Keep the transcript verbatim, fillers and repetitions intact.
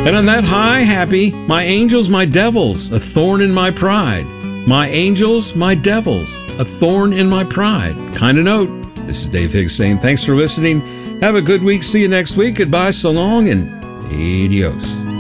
And on that high, happy, my angels, my devils, a thorn in my pride. My angels, my devils, a thorn in my pride. Kind of note. This is Dave Higgs saying thanks for listening. Have a good week. See you next week. Goodbye, so long, and adios.